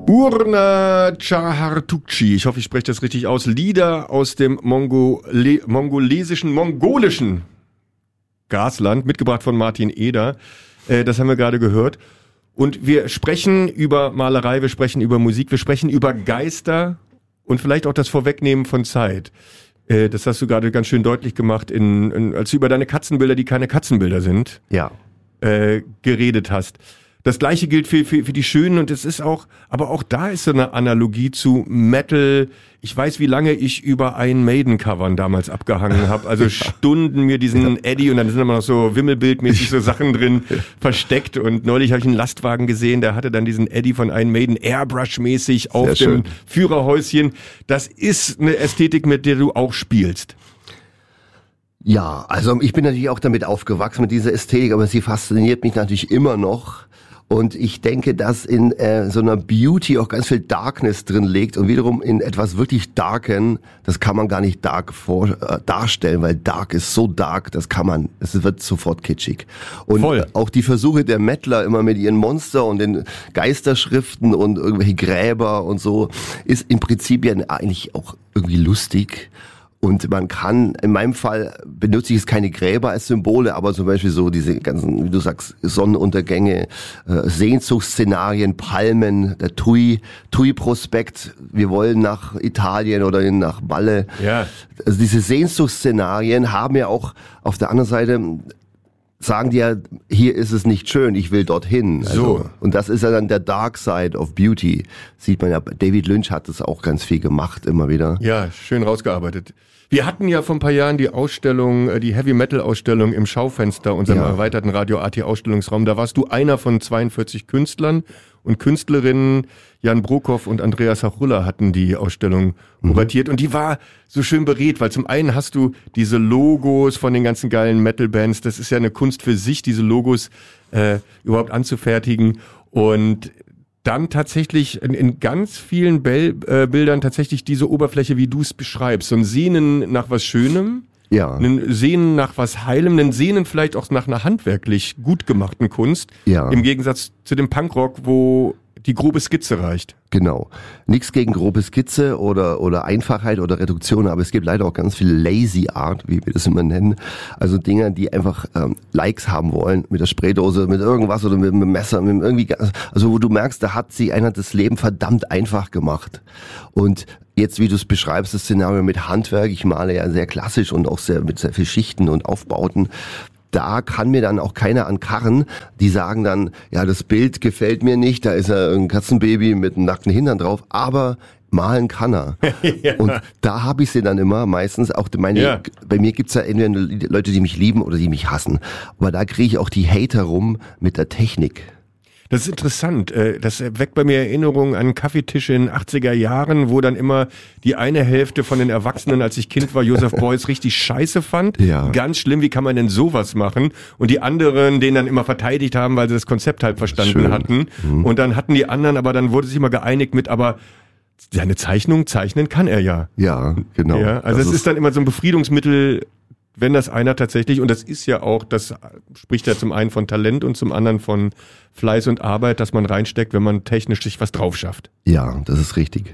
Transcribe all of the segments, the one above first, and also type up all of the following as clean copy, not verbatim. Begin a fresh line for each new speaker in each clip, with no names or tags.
Burna Chahartukchi, ich hoffe, ich spreche das richtig aus, Lieder aus dem mongolischen Gasland, mitgebracht von Martin Eder. Das haben wir gerade gehört. Und wir sprechen über Malerei, wir sprechen über Musik, wir sprechen über Geister und vielleicht auch das Vorwegnehmen von Zeit. Das hast du gerade ganz schön deutlich gemacht, als du über deine Katzenbilder, die keine Katzenbilder sind, geredet hast. Das Gleiche gilt für die Schönen und es ist auch, aber auch da ist so eine Analogie zu Metal. Ich weiß, wie lange ich über Iron Maiden Covern damals abgehangen habe. Also Stunden mir diesen Eddie und dann sind immer noch so wimmelbildmäßig so Sachen drin versteckt. Und neulich habe ich einen Lastwagen gesehen, der hatte dann diesen Eddie von Iron Maiden Airbrush-mäßig auf dem Führerhäuschen. Das ist eine Ästhetik, mit der du auch spielst.
Ja, also ich bin natürlich auch damit aufgewachsen mit dieser Ästhetik, aber sie fasziniert mich natürlich immer noch. Und ich denke, dass in so einer Beauty auch ganz viel Darkness drin liegt und wiederum in etwas wirklich Darken, das kann man gar nicht dark darstellen, weil Dark ist so dark, es wird sofort kitschig. Und auch die Versuche der Mettler immer mit ihren Monster und den Geisterschriften und irgendwelche Gräber und so, ist im Prinzip ja eigentlich auch irgendwie lustig. Und man kann, in meinem Fall benutze ich es keine Gräber als Symbole, aber zum Beispiel so diese ganzen, wie du sagst, Sonnenuntergänge, Sehnsuchtsszenarien, Palmen, der Tui-Prospekt, wir wollen nach Italien oder nach Malle.
Ja.
Also diese Sehnsuchtsszenarien haben ja auch auf der anderen Seite, sagen die ja, hier ist es nicht schön, ich will dorthin. Also, und das ist ja dann der Dark Side of Beauty. Sieht man ja, David Lynch hat das auch ganz viel gemacht, immer wieder.
Ja, schön rausgearbeitet. Wir hatten ja vor ein paar Jahren die Ausstellung, die Heavy Metal Ausstellung im Schaufenster, unserem erweiterten Radio AT Ausstellungsraum. Da warst du einer von 42 Künstlern und Künstlerinnen. Jan Brokow und Andreas Hachulla hatten die Ausstellung kuratiert und die war so schön beredt, weil zum einen hast du diese Logos von den ganzen geilen Metal-Bands. Das ist ja eine Kunst für sich, diese Logos überhaupt anzufertigen und dann tatsächlich in ganz vielen Bildern tatsächlich diese Oberfläche, wie du es beschreibst. So ein Sehnen nach was Schönem, ein Sehnen nach was Heilem, ein Sehnen vielleicht auch nach einer handwerklich gut gemachten Kunst. Ja. Im Gegensatz zu dem Punkrock, wo die grobe Skizze reicht.
Genau. Nichts gegen grobe Skizze oder Einfachheit oder Reduktion, aber es gibt leider auch ganz viel Lazy Art, wie wir das immer nennen. Also Dinger, die einfach Likes haben wollen, mit der Spraydose, mit irgendwas oder mit einem Messer, mit irgendwie, also wo du merkst, da hat sie einer das Leben verdammt einfach gemacht. Und jetzt, wie du es beschreibst, das Szenario mit Handwerk, ich male ja sehr klassisch und auch mit sehr viel Schichten und Aufbauten. Da kann mir dann auch keiner ankarren, die sagen dann, ja, das Bild gefällt mir nicht, da ist ja ein Katzenbaby mit einem nackten Hintern drauf, aber malen kann er. Ja. Und da habe ich sie dann immer, meistens auch bei mir gibt's ja entweder Leute, die mich lieben oder die mich hassen. Aber da kriege ich auch die Hater rum mit der Technik.
Das ist interessant. Das weckt bei mir Erinnerungen an Kaffeetische in den 80er Jahren, wo dann immer die eine Hälfte von den Erwachsenen, als ich Kind war, Joseph Beuys richtig scheiße fand. Ja. Ganz schlimm, wie kann man denn sowas machen? Und die anderen den dann immer verteidigt haben, weil sie das Konzept halt verstanden hatten. Mhm. Und dann hatten die anderen, aber dann wurde sich immer geeinigt mit, aber seine Zeichnung zeichnen kann er ja.
Ja, genau.
Ja, also es ist dann immer so ein Befriedungsmittel, wenn das einer tatsächlich, und das ist ja auch, das spricht ja zum einen von Talent und zum anderen von Fleiß und Arbeit, dass man reinsteckt, wenn man technisch sich was drauf schafft.
Ja, das ist richtig.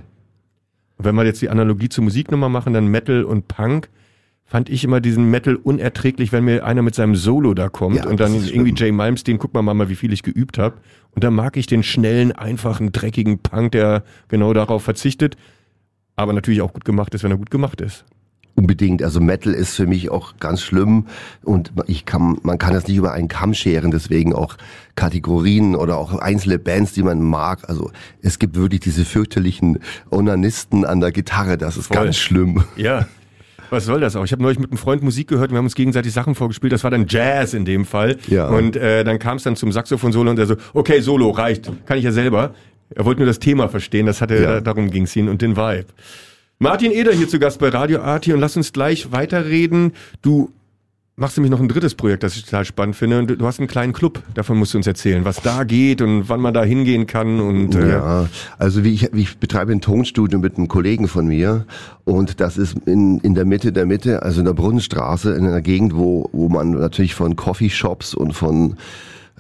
Und wenn wir jetzt die Analogie zur Musik nochmal machen, dann Metal und Punk, fand ich immer diesen Metal unerträglich, wenn mir einer mit seinem Solo da kommt und dann irgendwie Jay Malmsteen, guck mal, wie viel ich geübt habe. Und dann mag ich den schnellen, einfachen, dreckigen Punk, der genau darauf verzichtet, aber natürlich auch gut gemacht ist, wenn er gut gemacht ist.
Unbedingt, also Metal ist für mich auch ganz schlimm und man kann das nicht über einen Kamm scheren, deswegen auch Kategorien oder auch einzelne Bands, die man mag. Also es gibt wirklich diese fürchterlichen Onanisten an der Gitarre, das ist ganz schlimm.
Ja, was soll das auch? Ich habe neulich mit einem Freund Musik gehört und wir haben uns gegenseitig Sachen vorgespielt, das war dann Jazz in dem Fall. Ja. Und dann kam es dann zum Saxophon-Solo und er so, okay, Solo, reicht, kann ich ja selber. Er wollte nur das Thema verstehen, darum ging es ihm und den Vibe. Martin Eder hier zu Gast bei Radio AT und lass uns gleich weiterreden. Du machst nämlich noch ein drittes Projekt, das ich total spannend finde. Und du hast einen kleinen Club, davon musst du uns erzählen, was da geht und wann man da hingehen kann. Und
ja, also ich betreibe ein Tonstudio mit einem Kollegen von mir und das ist in der Mitte, also in der Brunnenstraße, in einer Gegend, wo man natürlich von Coffeeshops und von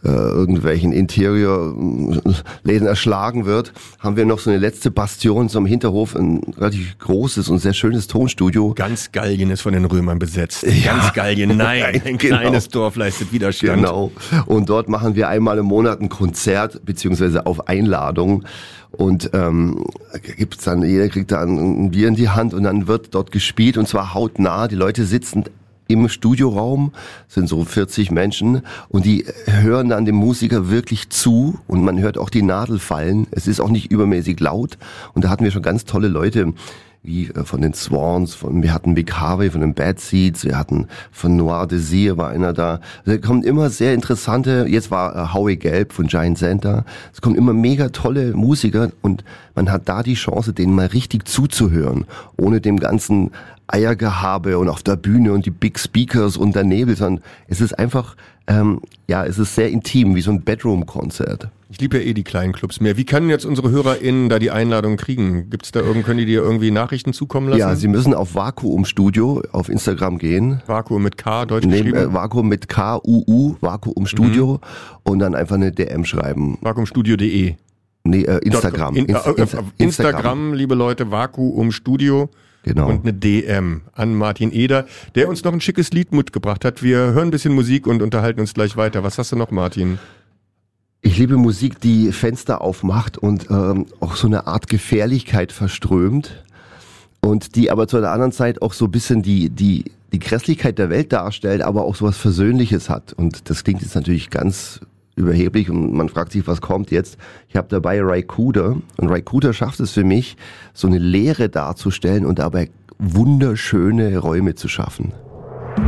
irgendwelchen Interiorläden erschlagen wird, haben wir noch so eine letzte Bastion so am Hinterhof, ein relativ großes und sehr schönes Tonstudio.
Ganz Gallien ist von den Römern besetzt. Ja. Ganz Gallien, nein, ein kleines Dorf leistet Widerstand.
Genau. Und dort machen wir einmal im Monat ein Konzert, beziehungsweise auf Einladung. Und gibt's dann, jeder kriegt da ein Bier in die Hand und dann wird dort gespielt und zwar hautnah. Die Leute sitzen im Studioraum, sind so 40 Menschen und die hören dann dem Musiker wirklich zu und man hört auch die Nadel fallen. Es ist auch nicht übermäßig laut und da hatten wir schon ganz tolle Leute, wie von den Swans, wir hatten Mick Harvey von den Bad Seeds, wir hatten von Noir Désir war einer da. Da kommen immer sehr interessante, jetzt war Howie Gelb von Giant Center. Es kommen immer mega tolle Musiker und man hat da die Chance, denen mal richtig zuzuhören, ohne dem ganzen Eiergehabe und auf der Bühne und die Big Speakers und der Nebel, sondern es ist einfach, es ist sehr intim, wie so ein Bedroom-Konzert.
Ich liebe ja die kleinen Clubs mehr. Wie können jetzt unsere HörerInnen da die Einladung kriegen? Gibt's da können die dir irgendwie Nachrichten zukommen lassen?
Ja, sie müssen auf Vakuum Studio auf Instagram gehen.
Vakuum mit K, deutsch geschrieben?
Vakuum mit K-U-U, Vakuum Studio und dann einfach eine DM schreiben.
Vakuumstudio.de.
Nee, Instagram.
Instagram, liebe Leute, Vakuum Studio.
Genau.
Und eine DM an Martin Eder, der uns noch ein schickes Lied mitgebracht hat. Wir hören ein bisschen Musik und unterhalten uns gleich weiter. Was hast du noch, Martin?
Ich liebe Musik, die Fenster aufmacht und auch so eine Art Gefährlichkeit verströmt und die aber zu einer anderen Zeit auch so ein bisschen die Grässlichkeit der Welt darstellt, aber auch so was Versöhnliches hat. Und das klingt jetzt natürlich ganz überheblich und man fragt sich, was kommt jetzt. Ich habe dabei Ry Cooder und Ry Cooder schafft es für mich, so eine Leere darzustellen und dabei wunderschöne Räume zu schaffen.